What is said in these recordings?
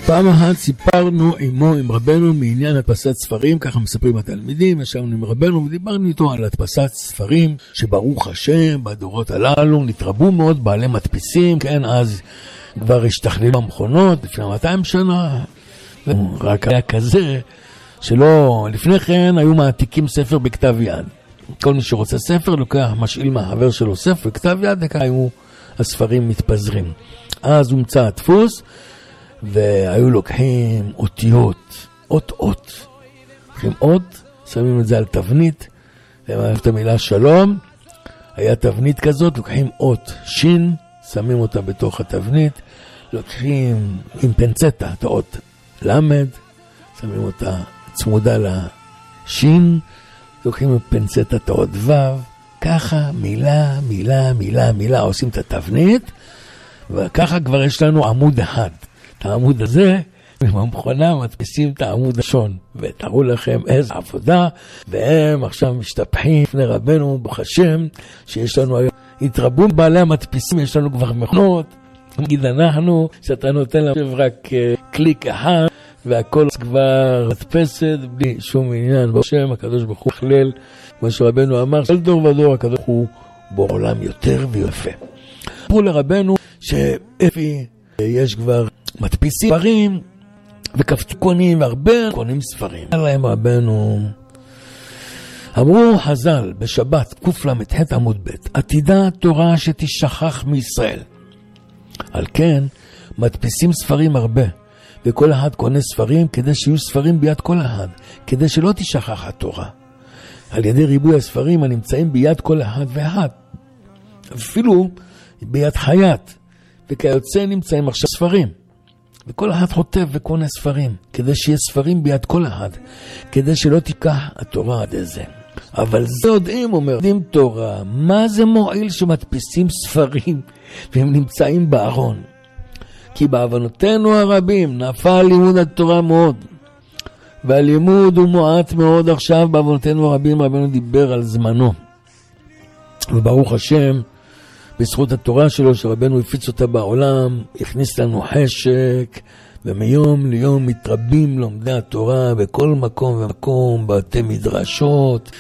פעם אחת סיפרנו עם רבנו מעניין הדפסת ספרים, ככה מספרים התלמידים, ישבנו עם רבנו ודיברנו איתו על הדפסת ספרים, שברוך השם בדורות הללו נתרבו מאוד בעלי מדפיסים, כן, אז כבר השתכללו המכונות לפני 200 שנה, רק היה כזה שלא, לפני כן היו מעתיקים ספר בכתב יד. כל מי שרוצה ספר לוקח, משאיל מהחבר שלו ספר בכתב יד, וכך היו הספרים מתפזרים. אז הומצא הדפוס, והיו לוקחים אותיות, אות. לוקחים אות, שמים את זה על תבנית, את המילה שלום, היה תבנית כזאת, לוקחים אות שין, שמים אותה בתוך התבנית, לוקחים עם פנצטה את האות למד, שמים אותה צמודה לשין, לוקחים עם פנצטה את האות וו, ככה מילה, עושים את התבנית, וככה כבר יש לנו עמוד אחד. את העמוד הזה, עם המכונה מדפיסים את העמוד השון, ותראו לכם איזו עבודה, והם עכשיו משתפחים לפני רבנו ברוך השם, שיש לנו היום, התרבו בעלי המדפיסים, יש לנו כבר מכונות, נגיד אנחנו, שאתה נותן להם רק קליק אחד, והכל כבר מדפסת, בלי שום עניין, ברוך השם, הקדוש ברוך הוא חלל, מה שרבנו אמר, כל דור ודור, הקדוש ברוך הוא בעולם יותר ויפה. אמרו לרבנו, שאפי יש כבר מדפיסים ספרים וכפתיקונים והרבה קונים ספרים. להם רבנו, אמרו חז"ל בשבת קל"ח עמוד ב', עתידה תורה שתשכח מישראל. על כן מדפיסים ספרים הרבה, וכל אחד קונה ספרים כדי שיהיו ספרים ביד כל אחד, כדי שלא תשכח התורה. על ידי ריבוי הספרים הנמצאים ביד כל אחד ואחד, אפילו ביד חייט, וכיוצא נמצאים עכשיו ספרים. וכל אחד חוטב וקונה ספרים, כדי שיהיה ספרים ביד כל אחד, כדי שלא תיקח התורה עד איזה. אבל זה יודעים, יודעים תורה, מה זה מועיל שמדפיסים ספרים, והם נמצאים בארון? כי בעוונותינו הרבים נפל לימוד התורה מאוד, והלימוד הוא מועט מאוד עכשיו. בעוונותינו הרבים רבנו דיבר על זמנו, וברוך השם, בזכות התורה שלו שרבנו הפיץ אותה בעולם, הכניס לנו חשק, ומיום ליום מתרבים לומדי התורה בכל מקום ומקום, בתי מדרשות,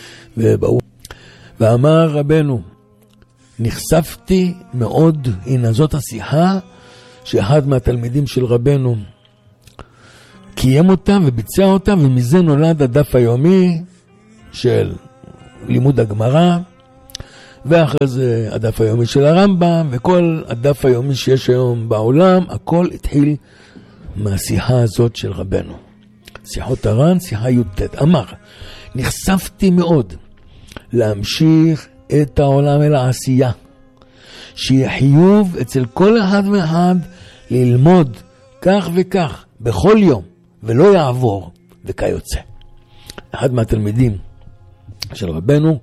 ואמר רבנו, נחשפתי מאוד, הנה זאת השיחה, שאחד מהתלמידים של רבנו קיים אותה וביצע אותה, ומזה נולד הדף היומי של לימוד הגמרא, ואחרי זה הדף היומי של הרמב"ם, וכל הדף היומי שיש היום בעולם, הכל התחיל מהשיחה הזאת של רבנו. שיחות הר"ן, שיחה י"ט. אמר, נחשפתי מאוד להמשיך את העולם אל העשייה, שיהיה חיוב אצל כל אחד ואחד ללמוד כך וכך בכל יום, ולא יעבור, וכיוצא. אחד מהתלמידים של רבנו,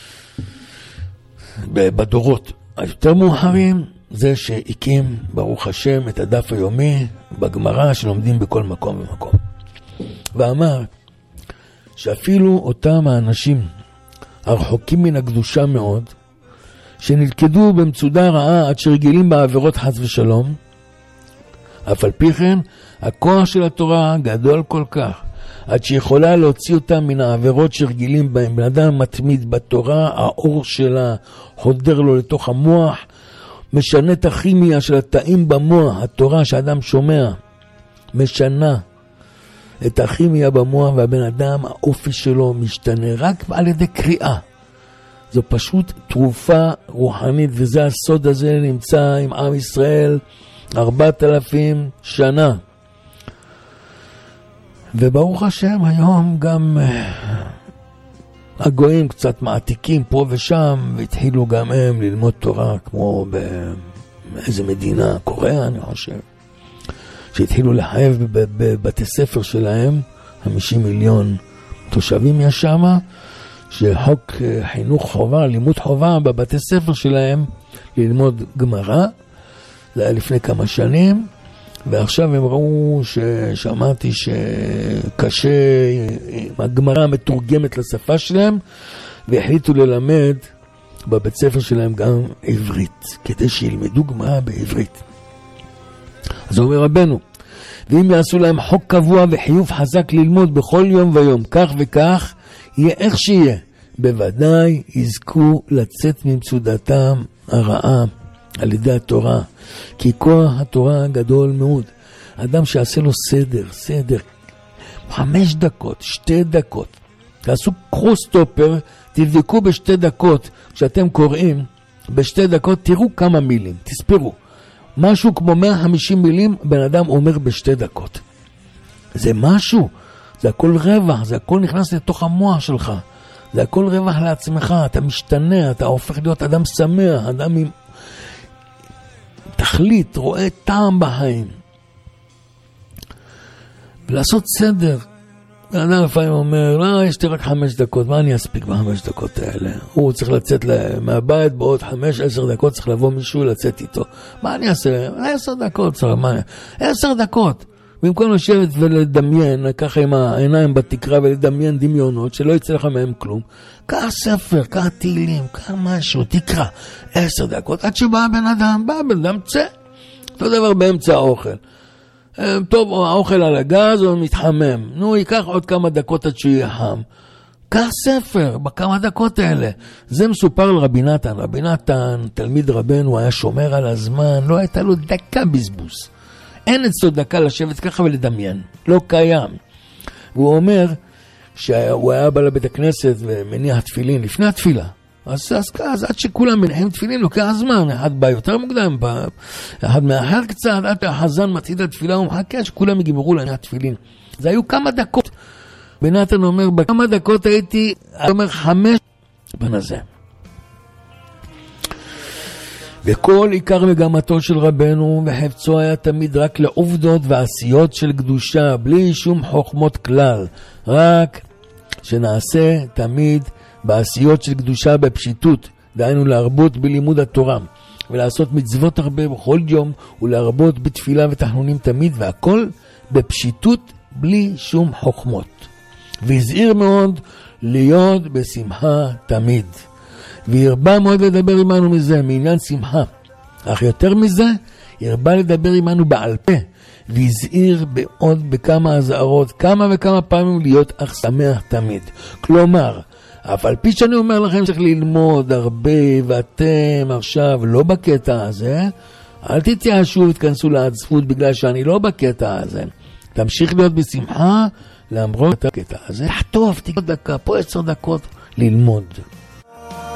בדורות היותר מאוחרים, זה שהקים ברוך השם את הדף היומי בגמרא שלומדים בכל מקום ומקום. ואמר שאפילו אותם האנשים הרחוקים מן הקדושה מאוד, שנלכדו במצודה רעה עד שרגילים בעבירות חס ושלום, אף על פי כן הכוח של התורה גדול כל כך, עד שיכולה להוציא אותם מן העבירות שרגילים בהם. בן אדם מתמיד בתורה, האור שלה חודר לו לתוך המוח, משנה את הכימיה של התאים במוח. התורה שאדם שומע משנה את הכימיה במוח, והבן אדם האופי שלו משתנה רק על ידי קריאה. זו פשוט תרופה רוחנית, וזה הסוד הזה נמצא עם עם ישראל 4,000 שנה. וברוך השם היום גם הגויים קצת מעתיקים פה ושם, והתחילו גם הם ללמוד תורה, כמו באיזה מדינה, קוריאה אני חושב, שהתחילו לחייב בבתי ספר שלהם, 50 מיליון תושבים יש שם, שחוק חינוך חובה, לימוד חובה בבתי ספר שלהם ללמוד גמרא. זה היה לפני כמה שנים, ועכשיו הם ראו ששמעתי שקשה, הגמרא מתורגמת לשפה שלהם, והחליטו ללמד בבית ספר שלהם גם עברית, כדי שילמדו גמרא בעברית. אז אומר רבנו, ואם יעשו להם חוק קבוע וחיוב חזק ללמוד בכל יום ויום, כך וכך, יהיה איך שיהיה. בוודאי יזכו לצאת ממצודתם הרעה על ידי התורה, כי כוח התורה גדול מאוד. אדם שיעשה לו סדר, 5 דקות, 2 דקות, תעשו קרוסטופר, תבדקו ב2 דקות, כשאתם קוראים, ב2 דקות תראו כמה מילים, תספרו. משהו כמו 150 מילים בן אדם אומר ב2 דקות. זה משהו, זה הכל רווח, זה הכל נכנס לתוך המוח שלך. זה הכל רווח לעצמך, אתה משתנה, אתה הופך להיות אדם שמח, אדם עם תכלית, רואה טעם בחיים. ולעשות סדר. אדם לפעמים אומר, לא, יש לי רק 5 דקות, מה אני אספיק ב5 דקות האלה? הוא צריך לצאת מהבית בעוד 5-10 דקות, צריך לבוא מישהו לצאת איתו. מה אני אעשה? 10 דקות, 10 דקות. במקום לשבת ולדמיין, ככה עם העיניים בתקרה ולדמיין דמיונות, שלא יצא לך מהם כלום, קח ספר, קח תהילים, קח משהו, תקרא 10 דקות, עד שבא בן אדם צא. אותו דבר באמצע האוכל. טוב, האוכל על הגז או מתחמם. נו, ייקח עוד כמה דקות עד שהוא יהיה חם. קח ספר בכמה דקות האלה. זה מסופר על רבי נתן. רבי נתן, תלמיד רבנו, היה שומר על הזמן, לא הייתה לו דקה בזבוז. אין אצלו דקה לשבת ככה ולדמיין. לא קיים. והוא אומר שהוא היה בא לבית הכנסת ומניח תפילין לפני התפילה. אז עד שכולם מניחים תפילין לוקח זמן, אחד בא יותר מוקדם, אחד מאחר קצת, עד החזן מתחיל את התפילה ומחכה שכולם יגמרו להניח תפילין. זה היו כמה דקות. בנתן אומר, בכמה דקות הייתי, אומר 5 בנזה. וכל עיקר מגמתו של רבנו וחפצו היה תמיד רק לעובדות ועשיות של קדושה, בלי שום חוכמות כלל, רק שנעשה תמיד בעשיות של קדושה בפשיטות, דהיינו להרבות בלימוד התורה, ולעשות מצוות הרבה בכל יום, ולהרבות בתפילה ותחנונים תמיד, והכל בפשיטות בלי שום חוכמות. והזהיר מאוד להיות בשמחה תמיד. והרבה מאוד לדבר עמנו מזה, מעניין שמחה. אך יותר מזה, הרבה לדבר עמנו בעל פה, והזהיר בעוד בכמה הזהרות, כמה וכמה פעמים להיות אך שמח תמיד. כלומר, אף על פי שאני אומר לכם צריך ללמוד הרבה, ואתם עכשיו לא בקטע הזה, אל תתייאשו ותכנסו לעצבות בגלל שאני לא בקטע הזה. תמשיך להיות בשמחה, למרות את הקטע הזה. טוב, תקרא דקה, פה 10 דקות ללמוד.